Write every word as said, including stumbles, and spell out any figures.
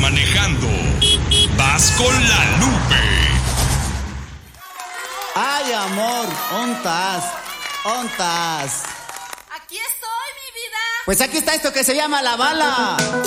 manejando, vas con la Lupe. Ay, amor, ¿ontas? ¿Ontas? Aquí estoy, mi vida. Pues aquí está esto que se llama la bala.